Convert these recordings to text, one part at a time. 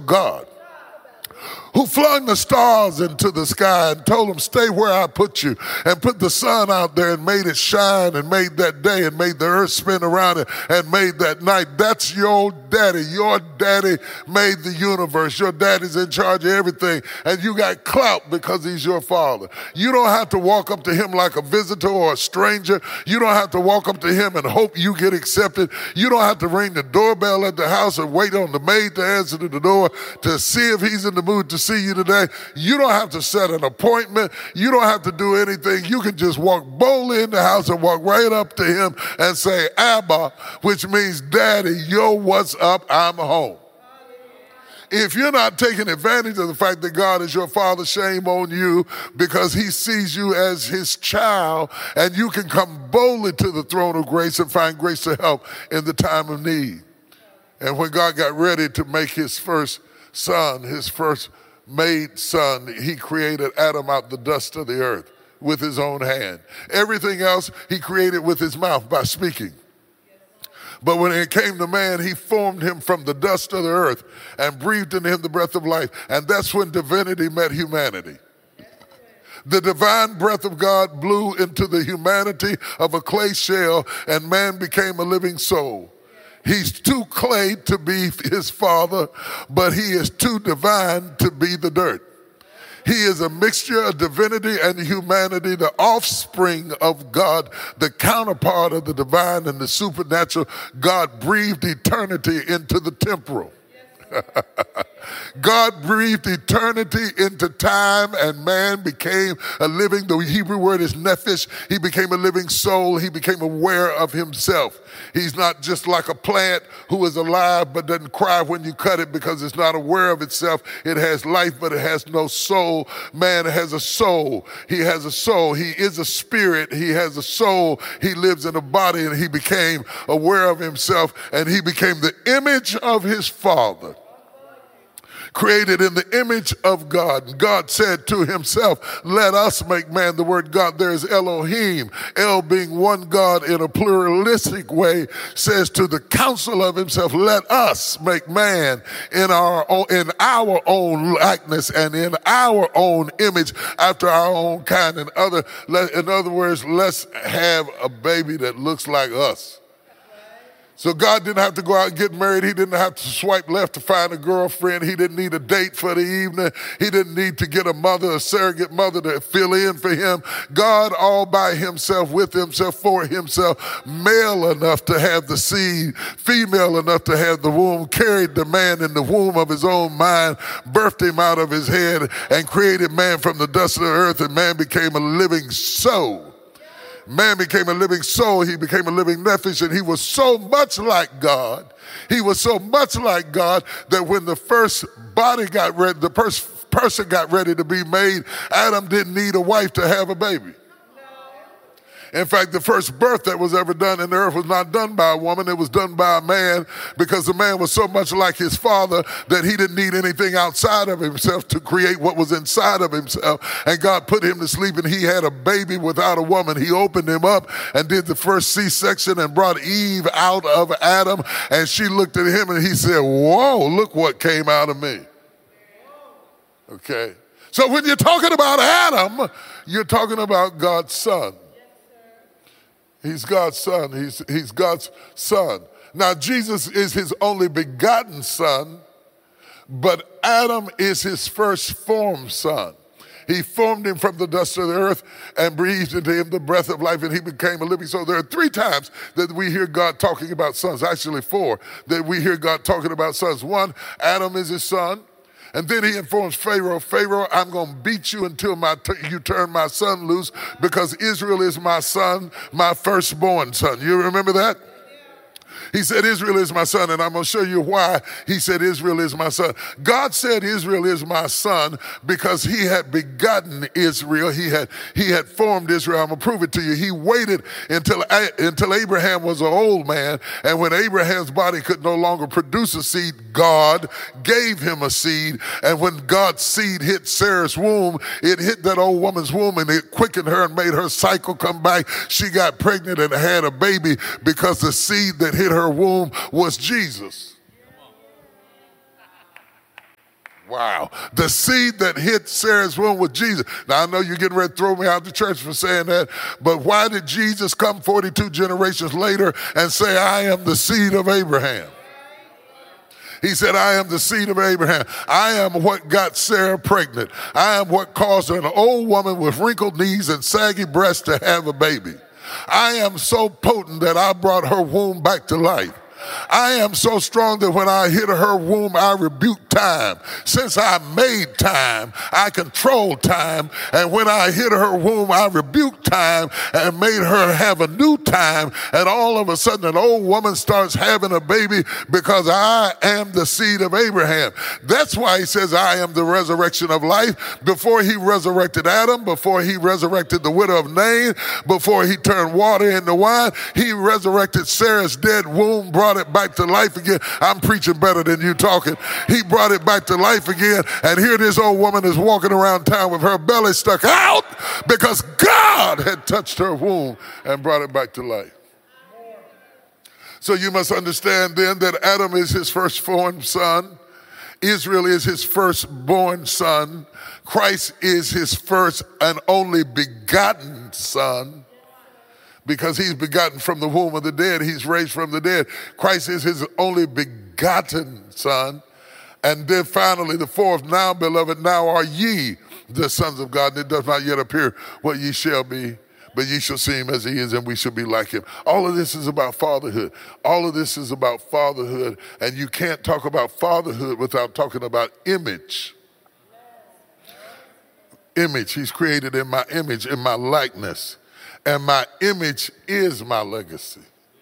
God, who flung the stars into the sky and told them, stay where I put you, and put the sun out there and made it shine and made that day and made the earth spin around it and made that night. That's your daddy. Your daddy made the universe. Your daddy's in charge of everything, and you got clout because he's your father. You don't have to walk up to him like a visitor or a stranger. You don't have to walk up to him and hope you get accepted. You don't have to ring the doorbell at the house and wait on the maid to answer the door to see if he's in the mood to see you today. You don't have to set an appointment. You don't have to do anything. You can just walk boldly in the house and walk right up to him and say, Abba, which means daddy, yo, what's up? I'm home. If you're not taking advantage of the fact that God is your father, shame on you, because he sees you as his child, and you can come boldly to the throne of grace and find grace to help in the time of need. And when God got ready to make his first son, his first made son, he created Adam out the dust of the earth with his own hand. Everything else he created with his mouth by speaking. But when it came to man, he formed him from the dust of the earth and breathed into him the breath of life. And that's when divinity met humanity. The divine breath of God blew into the humanity of a clay shell, and man became a living soul. He's too clay to be his father, but he is too divine to be the dirt. He is a mixture of divinity and humanity, the offspring of God, the counterpart of the divine and the supernatural. God breathed eternity into the temporal. God breathed eternity into time, and man became a living, the Hebrew word is nephesh. He became a living soul. He became aware of himself. He's not just like a plant who is alive but doesn't cry when you cut it because it's not aware of itself. It has life, but it has no soul. Man has a soul. He has a soul. He is a spirit. He has a soul. He lives in a body, and he became aware of himself, and he became the image of his father, created in the image of God. God said to himself, let us make man. The word God there is Elohim. El being one God in a pluralistic way says to the counsel of himself, let us make man in our own likeness and in our own image after our own kind. In other words, let's have a baby that looks like us. So God didn't have to go out and get married. He didn't have to swipe left to find a girlfriend. He didn't need a date for the evening. He didn't need to get a mother, a surrogate mother to fill in for him. God all by himself, with himself, for himself, male enough to have the seed, female enough to have the womb, carried the man in the womb of his own mind, birthed him out of his head, and created man from the dust of the earth, and man became a living soul. Man became a living soul. He became a living nephesh, and he was so much like God. He was so much like God that when the first body got ready, the first person got ready to be made, Adam didn't need a wife to have a baby. In fact, the first birth that was ever done in the earth was not done by a woman. It was done by a man, because the man was so much like his father that he didn't need anything outside of himself to create what was inside of himself. And God put him to sleep, and he had a baby without a woman. He opened him up and did the first C-section and brought Eve out of Adam. And she looked at him and he said, whoa, look what came out of me. Okay. So when you're talking about Adam, you're talking about God's son. He's God's son. He's God's son. Now, Jesus is his only begotten son, but Adam is his first formed son. He formed him from the dust of the earth and breathed into him the breath of life, and he became a living soul. There are 3 times that we hear God talking about sons, actually 4, that we hear God talking about sons. 1, Adam is his son. And then he informs Pharaoh, I'm going to beat you until you turn my son loose, because Israel is my son, my firstborn son. You remember that? He said, Israel is my son, and I'm going to show you why he said Israel is my son. God said Israel is my son because he had begotten Israel. He had formed Israel. I'm going to prove it to you. He waited until Abraham was an old man, and when Abraham's body could no longer produce a seed, God gave him a seed. And when God's seed hit Sarah's womb, it hit that old woman's womb, and it quickened her and made her cycle come back. She got pregnant and had a baby because the seed that hit her womb was Jesus. Wow. The seed that hit Sarah's womb was Jesus. Now, I know you're getting ready to throw me out of the church for saying that, but why did Jesus come 42 generations later and say, I am the seed of Abraham? He said, I am the seed of Abraham. I am what got Sarah pregnant. I am what caused an old woman with wrinkled knees and saggy breasts to have a baby. I am so potent that I brought her womb back to life. I am so strong that when I hit her womb, I rebuke time. Since I made time, I control time. And when I hit her womb, I rebuked time and made her have a new time. And all of a sudden, an old woman starts having a baby because I am the seed of Abraham. That's why he says, I am the resurrection of life. Before he resurrected Adam, before he resurrected the widow of Nain, before he turned water into wine, he resurrected Sarah's dead womb, brought it back to life again. I'm preaching better than you talking. He brought it back to life again, and here this old woman is walking around town with her belly stuck out because God had touched her womb and brought it back to life. So you must understand then that Adam is his firstborn son. Israel is his firstborn son. Christ is his first and only begotten son. Because he's begotten from the womb of the dead, he's raised from the dead. Christ is his only begotten son. And then finally, the fourth, now, beloved, now are ye the sons of God, and it does not yet appear what ye shall be, but ye shall see him as he is, and we shall be like him. All of this is about fatherhood. All of this is about fatherhood, and you can't talk about fatherhood without talking about image. Image, he's created in my image, in my likeness. And my image is my legacy.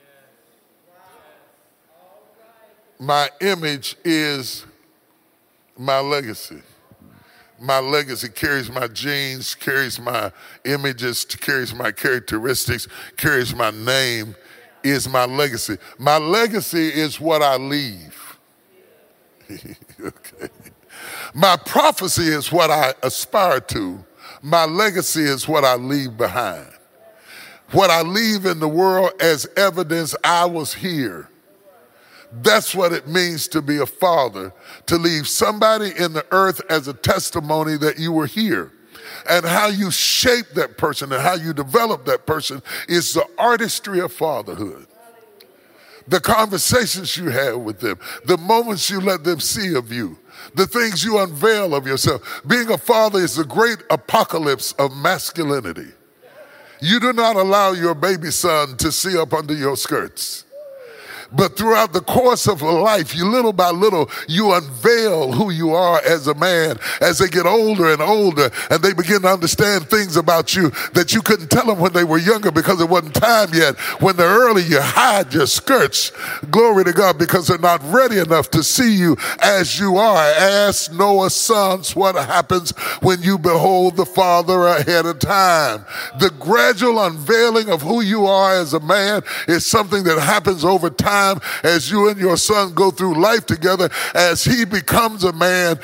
My image is my legacy. My legacy carries my genes, carries my images, carries my characteristics, carries my name, is my legacy. My legacy is what I leave. Okay. My prophecy is what I aspire to. My legacy is what I leave behind. What I leave in the world as evidence I was here. That's what it means to be a father, to leave somebody in the earth as a testimony that you were here. And how you shape that person and how you develop that person is the artistry of fatherhood. The conversations you have with them, the moments you let them see of you, the things you unveil of yourself. Being a father is the great apocalypse of masculinity. You do not allow your baby son to see up under your skirts. But throughout the course of life, you little by little, you unveil who you are as a man. As they get older and older, and they begin to understand things about you that you couldn't tell them when they were younger because it wasn't time yet. When they're early, you hide your skirts. Glory to God, because they're not ready enough to see you as you are. Ask Noah's sons what happens when you behold the Father ahead of time. The gradual unveiling of who you are as a man is something that happens over time as you and your son go through life together. As he becomes a man,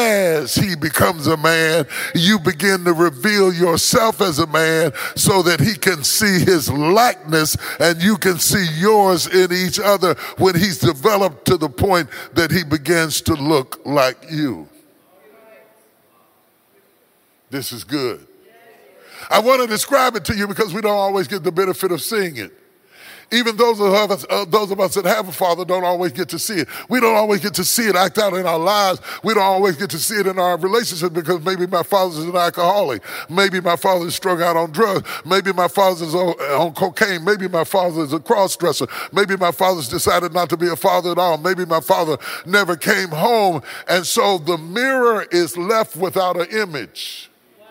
you begin to reveal yourself as a man so that he can see his likeness and you can see yours in each other when he's developed to the point that he begins to look like you. This is good. I want to describe it to you because we don't always get the benefit of seeing it. Even those of us that have a father don't always get to see it. We don't always get to see it act out in our lives. We don't always get to see it in our relationship because maybe my father's an alcoholic. Maybe my father's strung out on drugs. Maybe my father's on cocaine. Maybe my father's a cross-dresser. Maybe my father's decided not to be a father at all. Maybe my father never came home. And so the mirror is left without an image.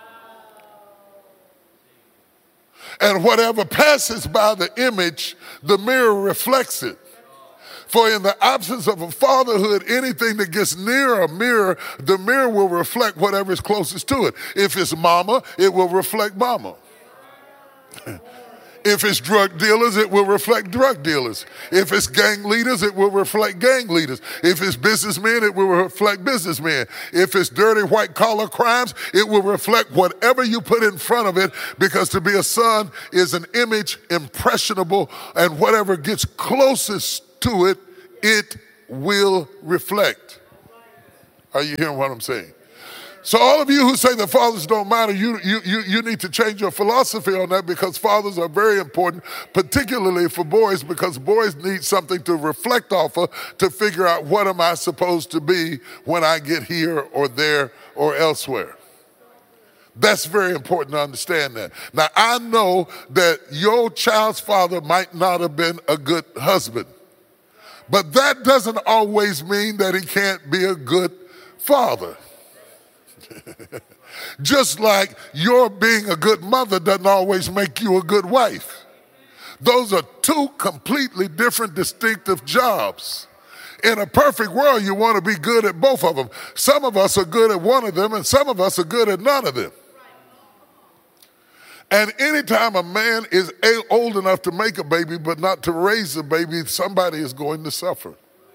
And whatever passes by the image, the mirror reflects it. For in the absence of a fatherhood, anything that gets near a mirror, the mirror will reflect whatever is closest to it. If it's mama, it will reflect mama. If it's drug dealers, it will reflect drug dealers. If it's gang leaders, it will reflect gang leaders. If it's businessmen, it will reflect businessmen. If it's dirty white collar crimes, it will reflect whatever you put in front of it, because to be a son is an image, impressionable, and whatever gets closest to it, it will reflect. Are you hearing what I'm saying? So all of you who say that fathers don't matter, you need to change your philosophy on that, because fathers are very important, particularly for boys, because boys need something to reflect off of to figure out what am I supposed to be when I get here or there or elsewhere. That's very important to understand that. Now, I know that your child's father might not have been a good husband, but that doesn't always mean that he can't be a good father. Just like your being a good mother doesn't always make you a good wife. Those are two completely different, distinctive jobs. In a perfect world, you want to be good at both of them. Some of us are good at one of them, and some of us are good at none of them. And anytime a man is old enough to make a baby but not to raise a baby, somebody is going to suffer.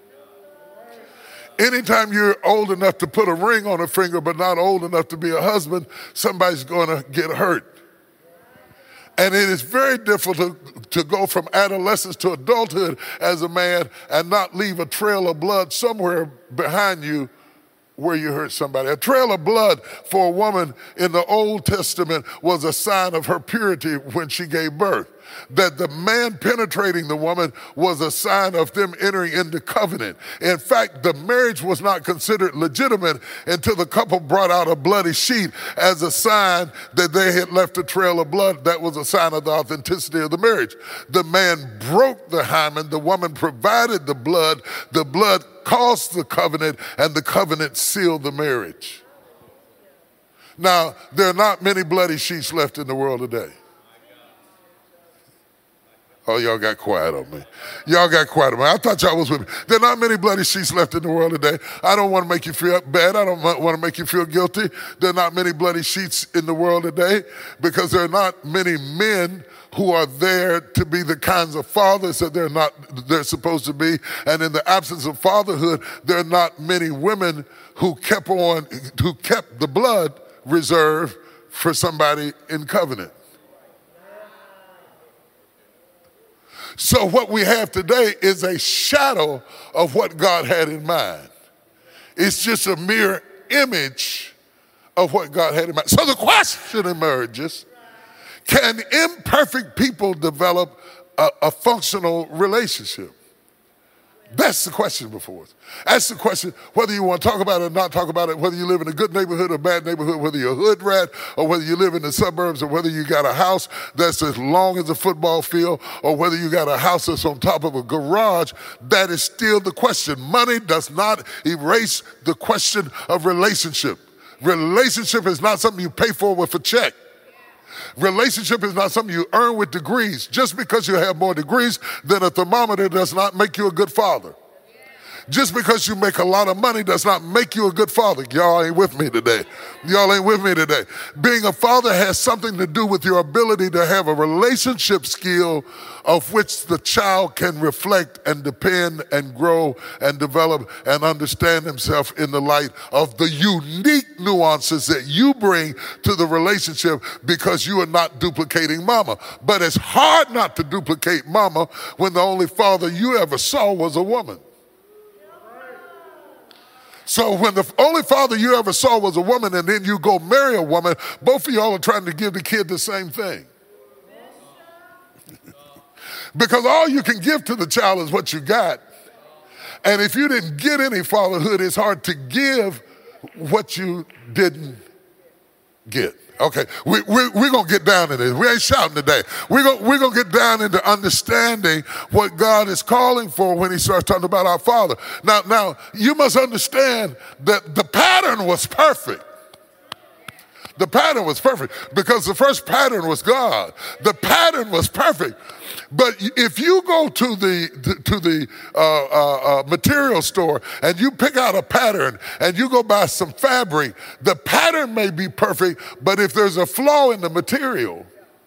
Anytime you're old enough to put a ring on a finger but not old enough to be a husband, somebody's going to get hurt. And it is very difficult to go from adolescence to adulthood as a man and not leave a trail of blood somewhere behind you where you hurt somebody. A trail of blood for a woman in the Old Testament was a sign of her purity when she gave birth. That the man penetrating the woman was a sign of them entering into covenant. In fact, the marriage was not considered legitimate until the couple brought out a bloody sheet as a sign that they had left a trail of blood. That was a sign of the authenticity of the marriage. The man broke the hymen, the woman provided the blood caused the covenant, and the covenant sealed the marriage. Now, there are not many bloody sheets left in the world today. Oh, y'all got quiet on me. Y'all got quiet on me. I thought y'all was with me. There are not many bloody sheets left in the world today. I don't want to make you feel bad. I don't want to make you feel guilty. There are not many bloody sheets in the world today because there are not many men who are there to be the kinds of fathers that they're supposed to be. And in the absence of fatherhood, there are not many women who kept the blood reserved for somebody in covenant. So what we have today is a shadow of what God had in mind. It's just a mere image of what God had in mind. So the question emerges, can imperfect people develop a functional relationship? That's the question before us. That's the question, whether you want to talk about it or not talk about it, whether you live in a good neighborhood or a bad neighborhood, whether you're a hood rat or whether you live in the suburbs or whether you got a house that's as long as a football field or whether you got a house that's on top of a garage, that is still the question. Money does not erase the question of relationship. Relationship is not something you pay for with a check. Relationship is not something you earn with degrees. Just because you have more degrees than a thermometer does not make you a good father. Just because you make a lot of money does not make you a good father. Y'all ain't with me today. Y'all ain't with me today. Being a father has something to do with your ability to have a relationship skill of which the child can reflect and depend and grow and develop and understand himself in the light of the unique nuances that you bring to the relationship because you are not duplicating mama. But it's hard not to duplicate mama when the only father you ever saw was a woman. So when the only father you ever saw was a woman and then you go marry a woman, both of y'all are trying to give the kid the same thing. Because all you can give to the child is what you got. And if you didn't get any fatherhood, it's hard to give what you didn't get. Okay, we're going to get down to this. We ain't shouting today. We're going to get down into understanding what God is calling for when he starts talking about our Father. Now, you must understand that the pattern was perfect. The pattern was perfect because the first pattern was God. The pattern was perfect. But if you go to the material store and you pick out a pattern and you go buy some fabric, the pattern may be perfect, but if there's a flaw in the material,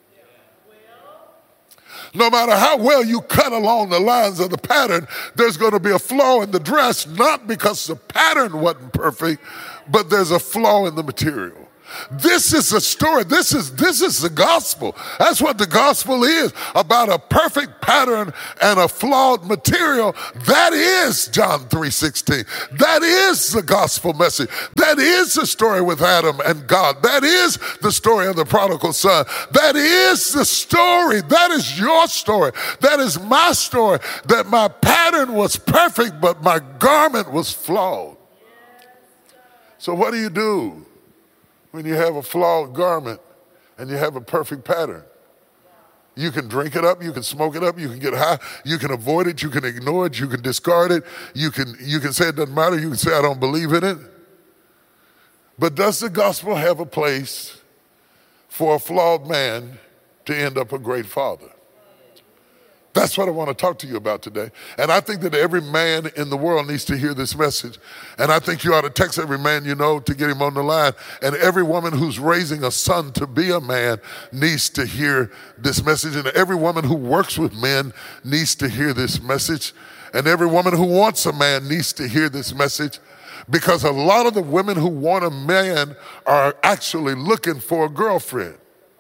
no matter how well you cut along the lines of the pattern, there's going to be a flaw in the dress, not because the pattern wasn't perfect, but there's a flaw in the material. This is the story. This is the gospel. That's what the gospel is, about a perfect pattern and a flawed material. That is John 3:16. That is the gospel message. That is the story with Adam and God. That is the story of the prodigal son. That is the story. That is your story. That is my story. That my pattern was perfect, but my garment was flawed. So what do you do when you have a flawed garment and you have a perfect pattern? You can drink it up, you can smoke it up, you can get high, you can avoid it, you can ignore it, you can discard it, you can say it doesn't matter, you can say I don't believe in it. But does the gospel have a place for a flawed man to end up a great father? That's what I want to talk to you about today. And I think that every man in the world needs to hear this message. And I think you ought to text every man you know to get him on the line. And every woman who's raising a son to be a man needs to hear this message. And every woman who works with men needs to hear this message. And every woman who wants a man needs to hear this message. Because a lot of the women who want a man are actually looking for a girlfriend.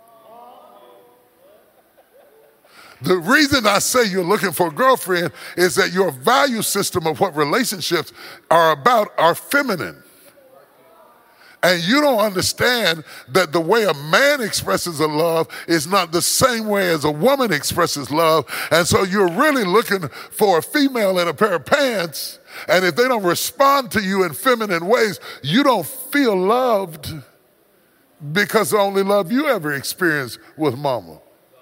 The reason I say you're looking for a girlfriend is that your value system of what relationships are about are feminine. And you don't understand that the way a man expresses a love is not the same way as a woman expresses love. And so you're really looking for a female in a pair of pants. And if they don't respond to you in feminine ways, you don't feel loved, because the only love you ever experienced was mama.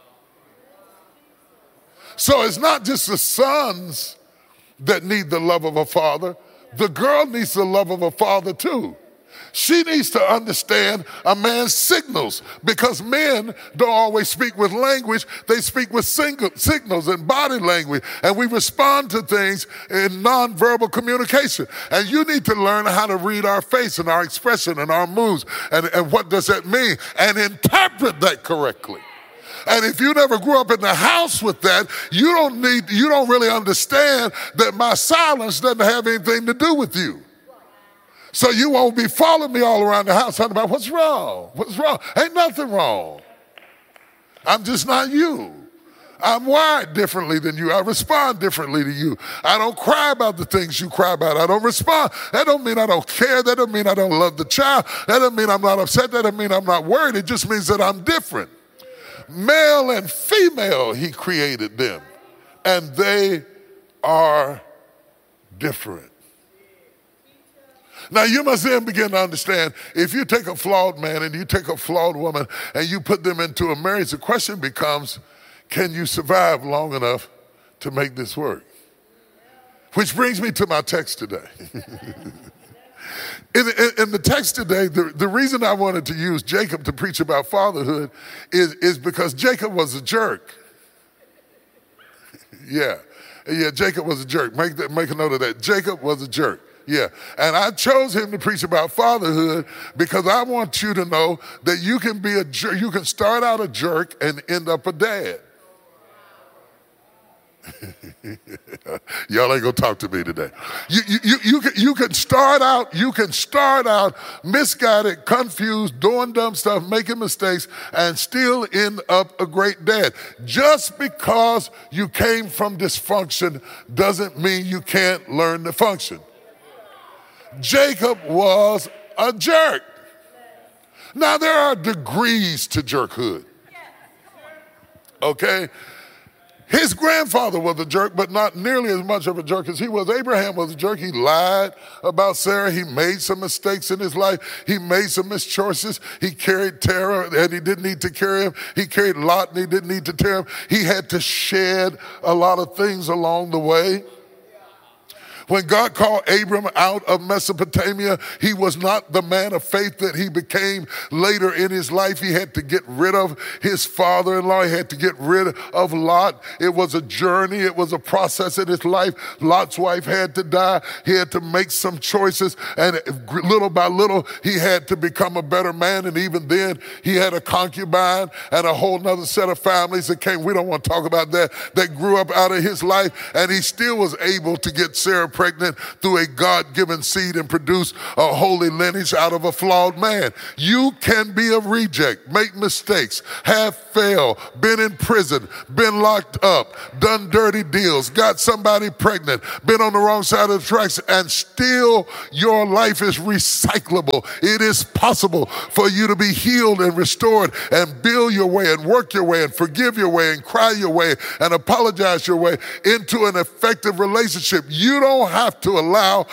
So it's not just the sons that need the love of a father. The girl needs the love of a father too. She needs to understand a man's signals, because men don't always speak with language. They speak with signals and body language. And we respond to things in nonverbal communication. And you need to learn how to read our face and our expression and our moves. And what does that mean? And interpret that correctly. And if you never grew up in the house with that, you don't really understand that my silence doesn't have anything to do with you. So you won't be following me all around the house talking about what's wrong. What's wrong? Ain't nothing wrong. I'm just not you. I'm wired differently than you. I respond differently to you. I don't cry about the things you cry about. I don't respond. That don't mean I don't care. That don't mean I don't love the child. That don't mean I'm not upset. That don't mean I'm not worried. It just means that I'm different. Male and female, he created them. And they are different. Now, you must then begin to understand, if you take a flawed man and you take a flawed woman and you put them into a marriage, the question becomes, can you survive long enough to make this work? Which brings me to my text today. In the text today, the reason I wanted to use Jacob to preach about fatherhood is because Jacob was a jerk. Yeah, Jacob was a jerk. Make a note of that. Jacob was a jerk. Yeah, and I chose him to preach about fatherhood because I want you to know that you can be a jerk. You can start out a jerk and end up a dad. Y'all ain't gonna talk to me today. You can start out misguided, confused, doing dumb stuff, making mistakes, and still end up a great dad. Just because you came from dysfunction doesn't mean you can't learn to function. Jacob was a jerk. Now, there are degrees to jerkhood. Okay? His grandfather was a jerk, but not nearly as much of a jerk as he was. Abraham was a jerk. He lied about Sarah. He made some mistakes in his life. He made some mischoices. He carried Terah, and he didn't need to carry him. He carried Lot, and he didn't need to tear him. He had to shed a lot of things along the way. When God called Abram out of Mesopotamia, he was not the man of faith that he became later in his life. He had to get rid of his father-in-law. He had to get rid of Lot. It was a journey. It was a process in his life. Lot's wife had to die. He had to make some choices, and little by little, he had to become a better man. And even then, he had a concubine and a whole nother set of families that came. We don't want to talk about that grew up out of his life, and he still was able to get Sarah pregnant through a God-given seed and produce a holy lineage out of a flawed man. You can be a reject, make mistakes, have failed, been in prison, been locked up, done dirty deals, got somebody pregnant, been on the wrong side of the tracks, and still your life is recyclable. It is possible for you to be healed and restored and build your way and work your way and forgive your way and cry your way and apologize your way into an effective relationship. You don't have to allow